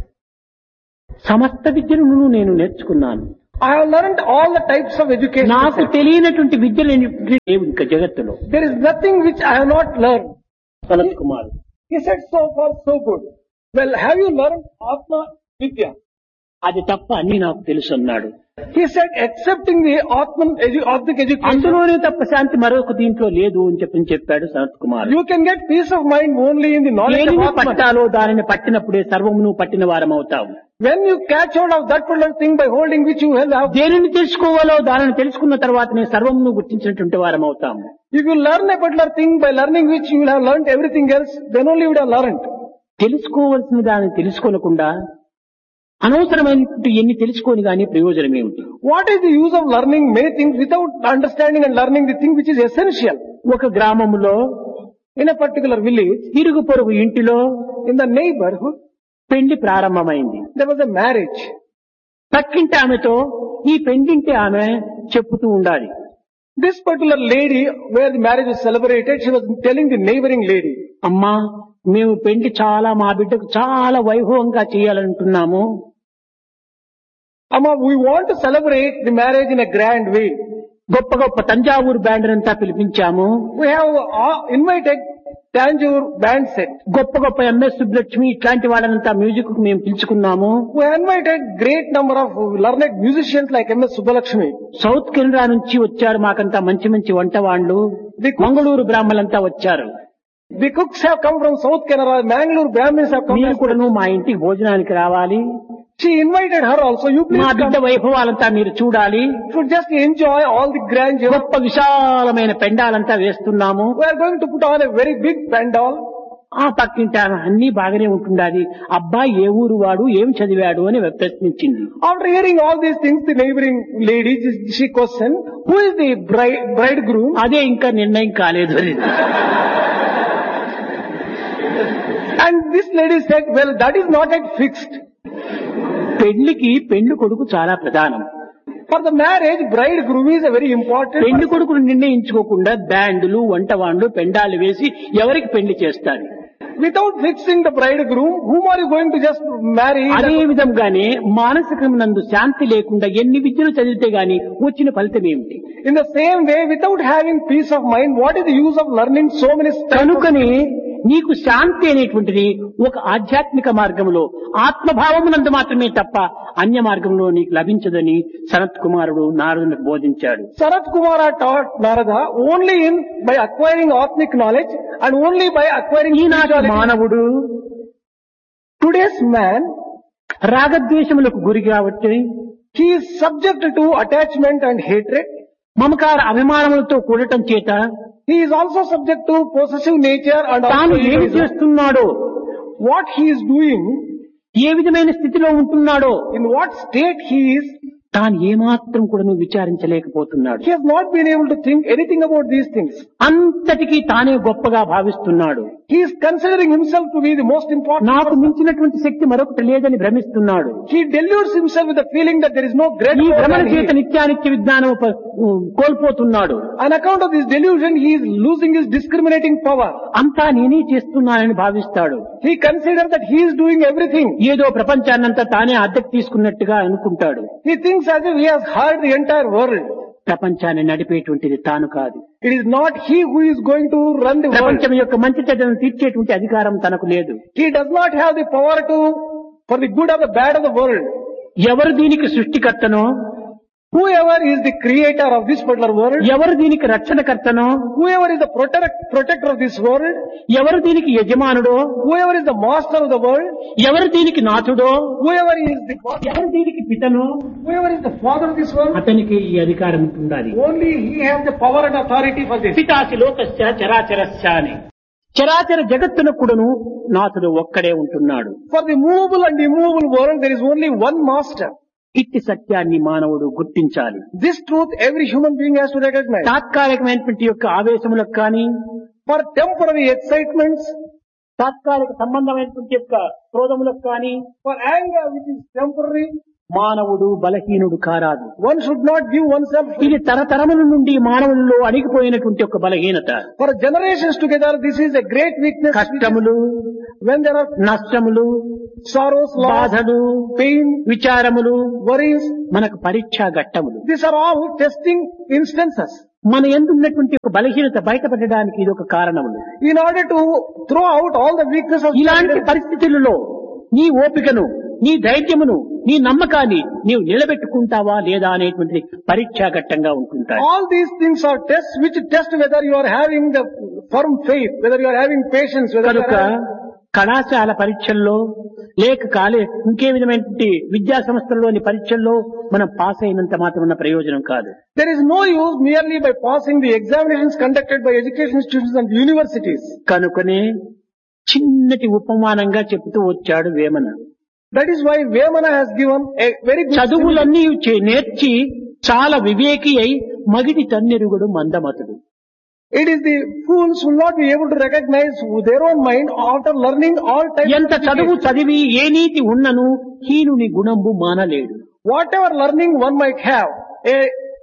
సమస్త విద్యను నేను నేర్చుకున్నాను. I have learned all the types of education. నాకు తెలియనటువంటి విద్యలు లేవు ఇంకా జగత్తులో. There is nothing which I have not learned. Sanath Kumar He said, so far so good. Well, have you learned Atma Vidya? అది తప్ప అన్ని నాకు తెలుసు అన్నాడు. He said, excepting the Atman edu- Atmic education, అందులోనే తప్ప శాంతి మరొక దీంట్లో లేదు అని చెప్పి చెప్పాడు Sanath Kumar. you can get peace of mind only in the knowledge of దేనిని Atman. పట్టాలో దానిని పట్టినప్పుడే సర్వమును పట్టిన వారం అవుతావు. When you catch hold of that particular thing by holding which you have, దేనిని తెలుసుకోవాలో దానిని తెలుసుకున్న తర్వాతనే సర్వమును గుర్తించినటువంటి వారం అవుతాము. if you learn a particular thing by learning which you will have learned everything else, then only you would have learned. తెలుసుకోవలసిన దాన్ని తెలుసుకోనకుండా అనవసరమైనటువంటి ఎన్ని తెలుసుకొని గానీ ప్రయోజనం ఏమిటి? What is the use of learning many things without understanding and learning the thing which is essential? ఒక గ్రామములో In a particular village, ఇరుగు పొరుగు ఇంటిలో in the neighborhood, పెళ్లి ప్రారంభమైంది. there was a marriage. పక్కింటి ఆమెతో ఈ పెండింటి ఆమె చెప్పుతూ ఉండాలి. This particular lady, where the marriage was celebrated, she was telling the neighboring lady, అమ్మా మేము పెళ్లి చాలా మా బిడ్డకు చాలా వైభవంగా చేయాలంటున్నాము. Amma, we want to celebrate the marriage in a grand way. గొప్ప గొప్ప తంజావూరు బ్యాండ్ అంతా పిలిపించాము. We have uh, invited Tanjore band set. గొప్ప గొప్ప ఎంఎస్ సుబ్బలక్ష్మి ఇట్లాంటి వాళ్ళనంతా మ్యూజిక్ కు మేము పిలుచుకున్నాము. We invited great number of learned musicians like M S Subbalakshmi. South Canada నుంచి వచ్చారు మాకంతా మంచి మంచి వంట వాళ్ళు. మంగళూరు బ్రాహ్మణులంతా వచ్చారు. The cooks have come from South Canara, Mangalore Brahmins have come. మీరు కూడాను మా ఇంటికి భోజనానికి రావాలి. She invited her also. You మా please బిడ్డ come. వైభవాలంతా మీరు చూడాలి. You should just enjoy all the grandeur. గొప్ప విశాలమైన పెండాలంతా వేస్తున్నాము. We are going to put on a very big pandal. ఆ పక్కింటి ఆమె అన్ని బాగానే ఉంటుండాలి. అబ్బాయి ఏ ఊరు వాడు ఏం చదివాడు అని ప్రశ్నించింది. After hearing all these things, the neighboring lady, she questioned, who is the bride, bridegroom? అదే ఇంకా నిర్ణయం కాలేదు. And this lady said, well, that is not yet fixed. పెళ్లికి పెళ్లి కొడుకు చాలా ప్రధానం. For the marriage, bridegroom is a very important. పెళ్లి కొడుకును నిర్ణయించుకోకుండా బ్యాండ్లు వంటవాండ్లు పెండాలు వేసి ఎవరికి పెళ్లి చేస్తారు? Without fixing the bridegroom, whom are you going to just marry? అదే విధంగానే మానసికమునందు శాంతి లేకుండా ఎన్ని విద్యలు చదివితే గాని వచ్చిన ఫలితం ఏమిటి? In the same way, without having peace of mind, what is the use of learning so many stuff? కనుకనే నీకు శాంతి అనేటువంటిది ఒక ఆధ్యాత్మిక మార్గంలో ఆత్మభావమునందు మాత్రమే తప్ప అన్య మార్గంలో నీకు లభించదని సనత్ కుమారుడు నారదునికి బోధించాడు. Sanat Kumara taught Narada only in by acquiring Atmic knowledge and only by acquiring ఈనాటి spirituality. మానవుడు Today's man, రాగద్వేషములకు గురి కాబట్టి he is subject to attachment and hatred. మమకార అభిమానములతో కూడటం చేత He is also subject to possessive nature and తాను also ఏమి egoism. చేస్తున్నాడో, What he is doing, ఏ విధమైన స్థితిలో ఉంటున్నాడో in what state he is, తాను ఏమాత్రం కూడా విచారించలేకపోతున్నాడు. he has not been able to think anything about these things. అంతటికీ తానే గొప్పగా భావిస్తున్నాడు. He is considering himself to be the most important నాకు person. మించినటువంటి శక్తి మరొకటి లేదని భ్రమిస్తున్నాడు. He deludes himself with the feeling that there is no great ఈ power భ్రమణ than he చేత is. నిత్యానిత్య విజ్ఞానం ప- కోల్పోతున్నాడు. On account of this delusion, he is losing his discriminating power. అంతా నేనే చేస్తున్నానని భావిస్తాడు. He considers that he is doing everything. ఏదో ప్రపంచాన్నంతా తానే అద్దెకు తీసుకున్నట్టుగా అనుకుంటాడు. He thinks as if he has hired the entire world. ప్రపంచాన్ని నడిపేటువంటిది తాను కాదు. It is not he who is going to run the world. ప్రపంచం యొక్క మంచి చెడ్డను తీర్చేటువంటి అధికారం తనకు లేదు. He does not have the power to, for the good or the bad of the world. ఎవరు దీనికి సృష్టికర్తనో, Whoever is the creator of this particular world, ఎవరు దీనికి రక్షణకర్తనో, whoever is the protect, protector of this world, ఎవరు దీనికి యజమానుడో, whoever is the master of the world, ఎవరు దీనికి నాథుడో, whoever is the ఎవరు దీనికి పితనో, whoever is the father of this world, అతనికి ఈ అధికారం ఉండాలి. only he has the power and authority for this. పితాసి లోకస్య చరాచరస్య అని. చరాచర జగత్తును కూడాను నాథుడు ఒక్కడే ఉంటున్నాడు. For the movable and immovable world, there is only one master. ఇట్టి సత్యాన్ని మానవుడు గుర్తించాలి. This truth every human being has to recognize. తాత్కాలికమైనటువంటి యొక్క ఆవేశములకు కానీ, For temporary excitements, తాత్కాలిక సంబంధమైనటువంటి యొక్క క్రోధములకు కానీ, for anger which is temporary, మానవుడు బలహీనుడు కారాదు. One should not give oneself. ఇది తరతరముల నుండి మానవుల్లో అణిగిపోయినటువంటి ఒక బలహీనత. For generations together, this is a great weakness. కష్టములు, When there are నష్టములు, sorrows, loss, బాధలు, pain, విచారములు worries, మనకు పరీక్షా ఘట్టములు. these are all testing instances. మన యందు ఉన్నటువంటి ఒక బలహీనత బయటపడడానికి ఇది ఒక కారణములు. In order to throw out all the weaknesses of ఇలాంటి పరిస్థితులలో నీ ఓపికను, నీ ధైర్యమును, నీ నమ్మకాన్ని నీవు నిలబెట్టుకుంటావా లేదా అనేటువంటి పరీక్షా ఘట్టంగా ఉంటుంటాయి. all these things are tests which test whether you are having the firm faith, whether you are having patience, whether you కనుక are having... కళాశాల పరీక్షల్లో లేక కాలే ఇంకే విధమైనటువంటి విద్యా సంస్థల్లోని పరీక్షల్లో మనం పాస్ అయినంత మాత్రం ఉన్న ప్రయోజనం కాదు. There is no use merely by passing the examinations conducted by education institutions and universities. కనుకనే చిన్నటి ఉపమానంగా చెప్తూ వచ్చాడు Vemana. That is why Vemana has given a very good చదువులన్నీ చే- నేర్చి చాలా వివేకి అయి మగిడి తన్నెరుగుడు మందమతుడు. It is the fools who will not be able to recognize their own mind after learning all types ఎంత of చదువు education. చదివి ఏ నీతి ఉన్నను హీనుని గుణంబు మానలేడు. Whatever learning one might have, a,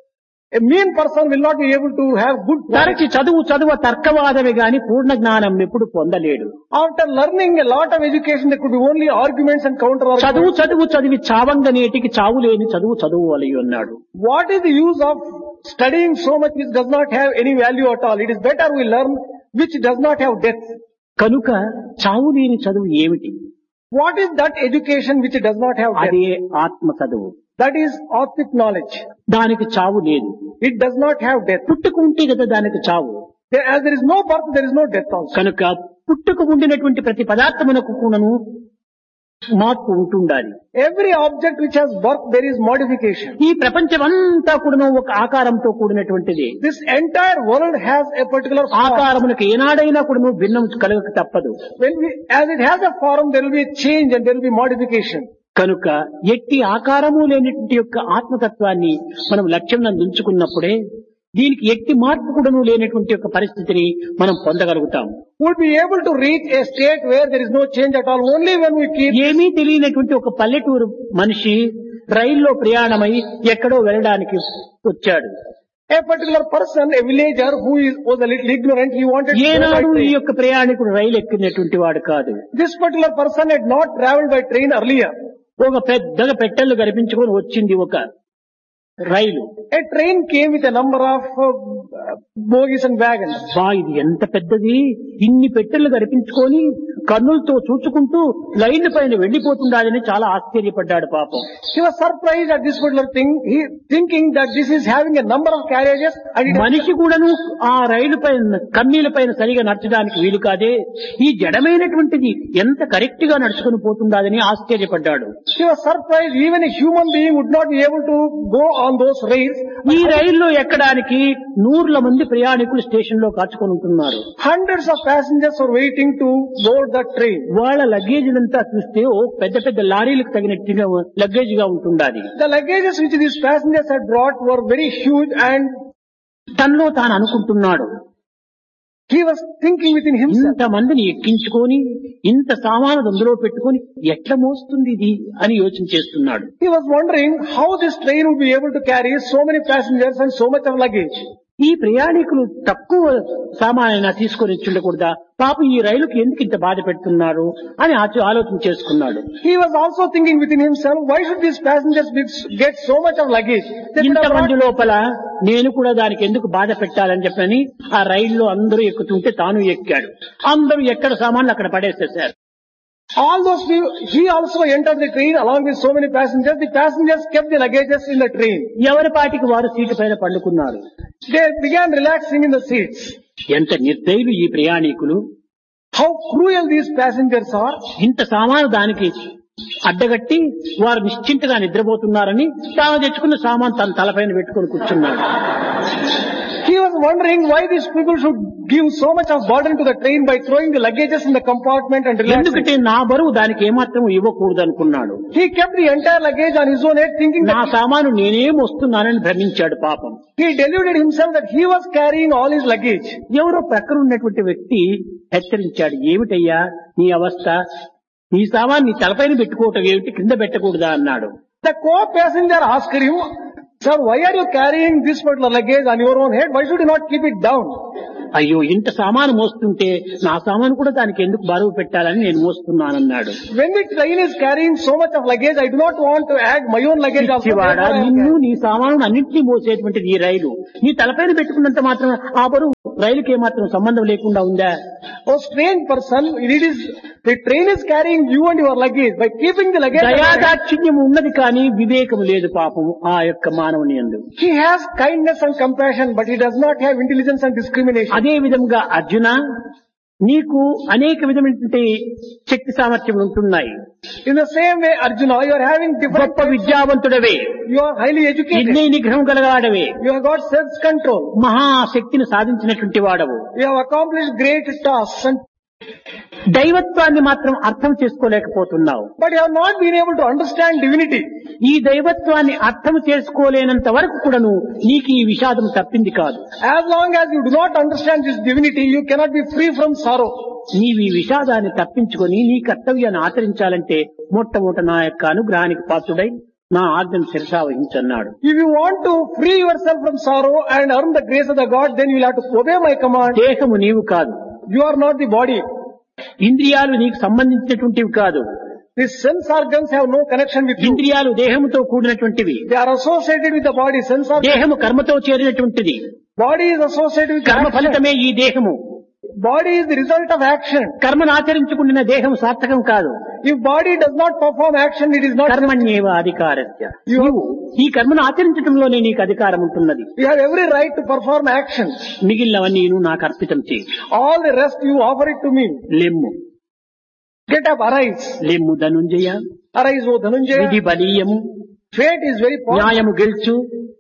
a mean person will not be able to have good knowledge. తరచి చదువు చదువ తర్కవాదమే గాని పూర్ణ జ్ఞానం ఎప్పుడు పొందలేడు. After learning a lot of education, there could be only arguments and counter చదువు arguments. చదువు చదివి చావంగనేటికి చావు లేని చదువు చదువు అలయి అన్నాడు. What is the use of studying so much which does not have any value at all? It is better we learn which does not have depth. కనుక చావు లేని చదువు ఏమిటి? What is that education which does not have depth? అదే ఆత్మ చదువు. That is Atmic knowledge. దానికి చావు లేదు. It does not have death. పుట్టుక ఉంటే కదా దానికి చావు. There- As there is no birth, there is no death also. కనుక పుట్టుక ఉండినటువంటి ప్రతి పదార్థమునకు కూడాను మార్పు ఉంటుండాలి. Every object which has birth, there is modification. ఈ ప్రపంచమంతా కూడాను ఒక ఆకారంతో కూడినటువంటిది. This entire world has a particular form. ఆకారమునకు ఏనాడైనా కూడాను భిన్నం కలగక తప్పదు. When we, as it has a form, there will be a change and there will be modification. కనుక ఎట్టి ఆకారము లేనటువంటి యొక్క ఆత్మతత్వాన్ని మనం లక్ష్యం ఉంచుకున్నప్పుడే దీనికి ఎట్టి మార్పు కూడాను లేనటువంటి యొక్క పరిస్థితిని మనం పొందగలుగుతాం. Would be able to reach a state where there is no change at all only when we keep... ఏమీ తెలియనటువంటి ఒక పల్లెటూరు మనిషి రైల్లో ప్రయాణమై ఎక్కడో వెళ్ళడానికి వచ్చాడు. A particular person, a villager who is, was a little ignorant, he wanted to go by ఏనాడు ఈ train. యొక్క ప్రయాణికుడు రైలు ఎక్కినటువంటి వాడు కాదు. This particular person had not travelled by train earlier. ఒక పెద్దగా పెట్టెలు కనిపించుకొని వచ్చింది ఒక రైలు. A train came with a number of uh, bogies and wagons. బా ఇది ఎంత పెద్దది, ఇన్ని పెట్టెలు కనిపించుకొని కన్నులతో చూచుకుంటూ లైన్ పైన వెళ్లిపోతుండాలని చాలా ఆశ్చర్యపడ్డాడు పాపం. He was surprised at this particular thing, he thinking that this is having a number of carriages and it is... మనిషి కూడాను ఆ రైలు పైన కమ్మీల పైన సరిగా నడచడానికి వీలు కాదే, ఈ జడమైనటువంటిది ఎంత కరెక్ట్ గా నడుచుకుని పోతుండాలని ఆశ్చర్యపడ్డాడు. He was surprised even a human being would not be able to go on those rails. ఈ రైల్లో ఎక్కడానికి నూర్ల మంది ప్రయాణికులు స్టేషన్ లో కాచుకొని ఉంటున్నారు. Hundreds of passengers are waiting to board the train. వాళ్ళ లగేజ్ అంతా చూస్తే ఓ పెద్ద పెద్ద లారీలకు తగినట్టుగా లగేజ్ గా ఉంటుండాలి. The luggages which these passengers had brought were very huge and తనలో తాను అనుకుంటున్నాడు, he was thinking within himself. ఇంత మందిని ఎక్కించుకొని ఇంత సామాను అందులో పెట్టుకొని ఎట్లా మోస్తుంది ఇది అని యోచన చేస్తున్నాడు. He was wondering how this train would be able to carry so many passengers and so much of luggage. ఈ ప్రయాణికులు తక్కువ సామానైనా తీసుకొని వచ్చి ఉండకూడదా, పాపం ఈ రైలుకి ఎందుకు ఇంత బాధ పెడుతున్నారు అని ఆచ- ఆలోచన చేసుకున్నాడు. He was also thinking within himself, why should these passengers be, get so much of luggage? They could ఇంత have మంది brought- లోపల నేను కూడా దానికి ఎందుకు బాధ పెట్టాలని చెప్పని ఆ రైల్లో అందరూ ఎక్కుతుంటే తాను ఎక్కాడు. అందరూ ఎక్కడ సామాన్లు అక్కడ పడేసేశారు. all those people, he also entered the train along with so many passengers. The passengers kept the luggages in the train. ఎవరి పాటికి వారు సీటు పైన పండుకున్నారు. They began relaxing in the seats. ఎంత నిర్దయులు ఈ ప్రయాణికులు, How cruel these passengers are. ఇంత సామాను దానికి అడ్డగట్టి వారు నిశ్చింతగా నిద్రపోతున్నారని తాను తెచ్చుకున్న సామాన్ తన తలపైన పెట్టుకొని కూర్చున్నాడు. He was wondering why these people should give so much of burden to the train by throwing the luggages in the compartment and relaxing. ఎందుకంటే నా బరువు దానికి ఏమాత్రం ఇవ్వకూడదు అనుకున్నాడు. He kept the entire luggage on his own head thinking నా that సామాను నేనేం వస్తున్నానని భ్రమించాడు పాపం. he deluded himself that he was carrying all his luggage. ఎవరో ప్రక్కన ఉన్నటువంటి వ్యక్తి హెచ్చరించాడు, ఏమిటయ్యా నీ అవస్థ, నీ సామాన్ నీ తలపైన పెట్టుకోవటం ఏమిటి, కింద పెట్టకూడదా అన్నాడు. The co-passenger asked him, "Sir, why are you carrying this particular luggage on your own head? Why should you not keep it down?" అయ్యో ఇంత సామాను మోస్తుంటే నా సామాను కూడా దానికి ఎందుకు బరువు పెట్టాలని నేను మోస్తున్నానన్నాడు. When the train is carrying so much of luggage, I do not want to add my own luggage also. పిచ్చివాడా, నిన్ను నీ సామాను అన్నింటినీ మోసేటువంటిది ఈ రైలు. నీ తలపైన పెట్టుకున్నంత మాత్రం ఆ బరువు రైలుకి ఏమాత్రం సంబంధం లేకుండా ఉందా? Oh strange person, it is the train is carrying you and your luggage. By keeping the luggage, దయాదాక్షిణ్యం ఉన్నది కానీ వివేకం లేదు పాపము ఆ యొక్క మానవుని యందు. he has kindness and compassion, but he does not have intelligence and discrimination. అదే విధంగా అర్జున, నీకు అనేక విధమైనటువంటి శక్తి సామర్థ్యములు ఉంటున్నాయి. In the same way, Arjuna, you are having different. గొప్ప విద్యావంతుడవే, You are highly educated. నిర్ణయ నిగ్రహం గలవాడవే, You have got self-control. మహాశక్తిని సాధించినటువంటి వాడవు. You have accomplished great tasks, and, దైవత్వాన్ని మాత్రం అర్థం చేసుకోలేకపోతున్నావు. but you have not been able to understand divinity. ఈ దైవత్వాన్ని అర్థం చేసుకోలేనంత వరకు కూడాను నీకు ఈ విషాదం తప్పింది కాదు. As long as you do not understand this divinity, you cannot be free from sorrow. నీవు ఈ విషాదాన్ని తప్పించుకొని నీ కర్తవ్యాన్ని ఆచరించాలంటే మొట్టమొదట నా యొక్క అనుగ్రహానికి పాత్రుడై నా ఆజ్ఞను శిరసా వహించన్నాడు. If you want to free yourself from sorrow and earn the grace of the God, then you will have to obey my command. దేహము నీవు కాదు, You are not the body. ఇంద్రియాలు నీకు సంబంధించినటువంటివి కాదు. The sense organs have no connection with you. ఇంద్రియాలు దేహముతో కూడినటువంటివి. They are associated with the body. Sense organs. దేహము కర్మతో చేరినటువంటిది. Body is associated with కర్మ action. ఫలితమే ఈ దేహము. Body is the result of action. కర్మను ఆచరించుకున్న దేహం సార్థకం కాదు. If body does not perform action, it is not. కర్మణ్యేవ అధికారస్య. You, ఈ కర్మను ఆచరించడంలోనే నీకు అధికారం ఉంటున్నది. you have every right to perform action. మిగిలినవన్నీ నువ్వు నాకు అర్పితం చేయి. All the rest you offer it to me. లెమ్ము Get up, arise. లెమ్ము ధనుంజయ. Arise, O విధి Dhananjaya. బలీయము. Fate is very powerful. న్యాయము గెలుచు.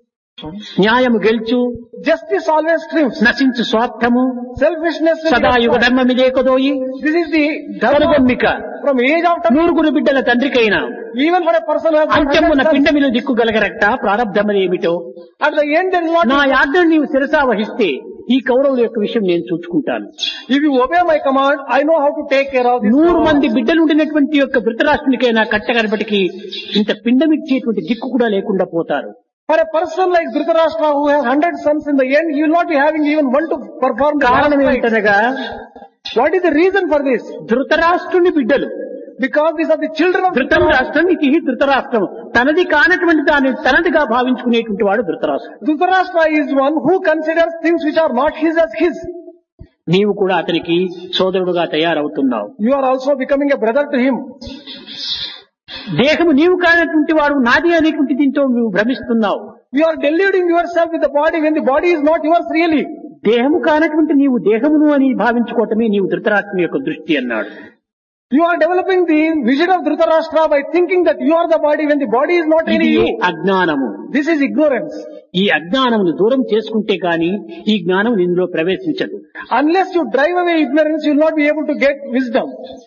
న్యాయము గెలుచు. Justice always triumphs. నశించు స్వార్థము. Selfishness will be సదాయుగ destroyed. ధర్మమిదే కొదోయి. This is the dharma కనుగొమ్మిక. from age of time. నూరుగురు బిడ్డల తండ్రికైనా Even for a person who has got అంత్యమున hundred sons, పిండమిలు దిక్కుగలగరట ప్రారబ్ధమనేమిటో. at the end there is not. నా యాజ్ఞను నీవు శిరసా వహిస్తే ఈ కౌరవుల యొక్క విషయం నేను చూసుకుంటాను. If you obey my command, I know how to take care of this. నూరు command. మంది బిడ్డలుండినటువంటి యొక్క ధృతరాష్ట్రునికైనా కట్టగడపటికి ఇంత పిండమిచ్చేటువంటి దిక్కు కూడా లేకుండా పోతారు. For a person like Dhritarashtra who has hundred sons, in the end he will not be having even one to perform the కారణం last rites. ఏంటనగా What is the reason for this? ధృతరాష్ట్రుని బిడ్డలు. Because these are the children of ధృతం రాష్ట్రం ఇది ధృతరాష్ట్రం. తనది కానటువంటి దాన్ని తనదిగా భావించుకునేటువంటి వాడు ధృతరాష్ట్రం. Dhritarashtra is one who considers things which are not his as his. నీవు కూడా అతనికి సోదరుడుగా తయారవుతున్నావు. You are also becoming a brother to him. దేహము నీవు కానటువంటి వాడు నాది అనేటువంటి దీంతో నువ్వు భ్రమిస్తున్నావు. You are deluding yourself with the body when the body is not yours really. దేహము కానటువంటి నీవు దేహమును అని భావించుకోవటమే నీవు ధృతరాష్ట్రుని యొక్క దృష్టి అన్నాడు. You are developing the vision of Dhritarashtra by thinking that you are the body when the body is not ఇది really you. అజ్ఞానము. This is ignorance. ఈ అజ్ఞానమును దూరం చేసుకుంటే గాని ఈ జ్ఞానం ఇందులో ప్రవేశించదు. Unless you drive away ignorance, you will not be able to get wisdom.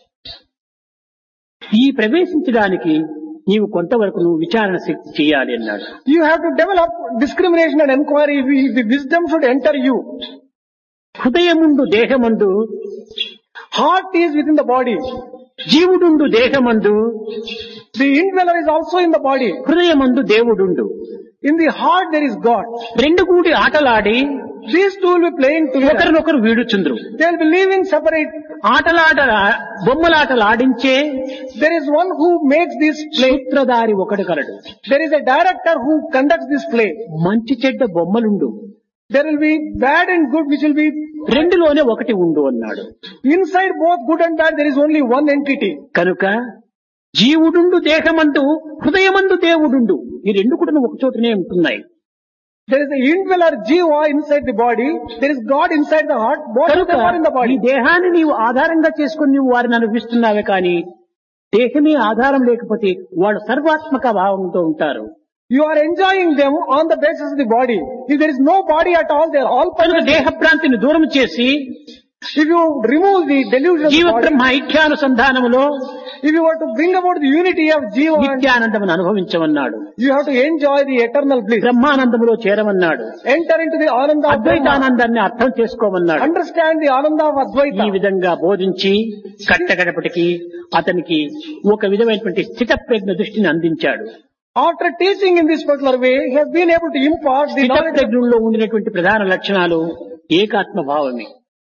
ఈ ప్రవేశించడానికి నీవు కొంతవరకు నువ్వు విచారణ శక్తి చేయాలి అన్నాడు. You have to develop discrimination and inquiry if if the wisdom should enter you. హృదయముండు దేహమందు, Heart is within the body. జీవుడుండు దేహమందు, The indweller is also in the body. హృదయమందు దేవుడుండు. In the heart there is God. రెండు కూడి ఆటలాడి These two will be playing together. ఒకరినొకరు వీడుచుండ్రు. They will be living separate. ఆటలాట బొమ్మలాటలు ఆడించే There is one who makes this play. సూత్రధారి ఒకడు కలడు. There is a director who conducts this play. మంచి చెడ్డ బొమ్మలుండు, There will be bad and good which will be రెండులోనే ఒకటి ఉండు అన్నాడు. inside both good and bad. There is only one entity. కనుక జీవుడుండు దేహమందు, హృదయమందు దేవుడుండు. ఈ రెండు కూడా ఒక చోటనే ఉంటున్నాయి. There is a indweller jiva inside the body. There is God inside the heart. Both of కనుక them are in the ఈ body. దేహాన్ని నీవు ఆధారంగా చేసుకుని నీవు వారిని అనుభవిస్తున్నావే కానీ దేహమే ఆధారం లేకపోతే వాళ్ళు సర్వాత్మక భావంతో ఉంటారు. You are enjoying them on the basis of the body. If there is no body at all, they are all కనుక permanent. దేహ భ్రాంతిని దూరం చేసి If you remove the delusion of జీవ the body, Brahma ఐక్యానుసంధానములో if you were to bring about the unity of jiva, and నిత్యానందమును అనుభవించమన్నాడు. you have to enjoy the eternal bliss. బ్రహ్మానందములో చేరమన్నాడు. Enter into the ananda of Brahma. అద్వైతానందాన్ని అర్థం చేసుకోమన్నాడు. Understand the ananda of ఈ Advaita. విధంగా బోధించి కట్టగడపటికి అతనికి ఒక విధమైనటువంటి స్థిత ప్రజ్ఞ దృష్టిని అందించాడు. After teaching in this particular way, he has been able to impart the knowledge of స్థితప్రజ్ఞుల్లో ఉండినటువంటి ప్రధాన లక్షణాలు ఏకాత్మ భావమే.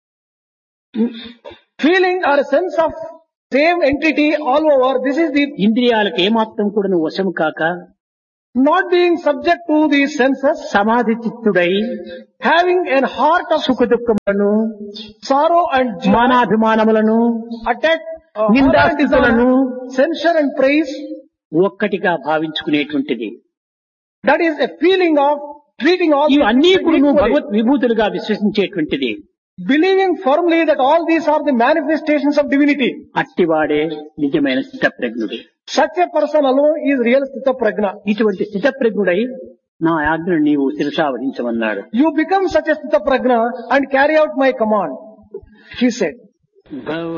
feeling or a sense of same entity all over. This is the ఇంద్రియాలకు ఏమాత్రం కూడా నువ్వు వశము కాక not being subject to the senses, సమాధి చిత్తుడై having a heart of సుఖ దుఃఖములను sorrow and joy, మానాభిమానములను attack, uh, నిందాస్థితులను censure and praise. ఒక్కటిగా భావించుకునేటువంటిది. That is a feeling of treating all ఇవి these అన్ని things కూడా నువ్వు equally. Bhagwat విభూతులుగా విశ్వసించేటువంటిది. Believing firmly that all these are the manifestations of divinity. అట్టివాడే నిజమైన స్థితప్రజ్ఞుడు. Such a person alone is real Sthita Prajna. ఇటువంటి స్థితప్రజ్ఞుడై నా ఆజ్ఞను నీవు శిరసావహించమన్నాడు. You become such a Sthita Prajna and carry out my command, he said.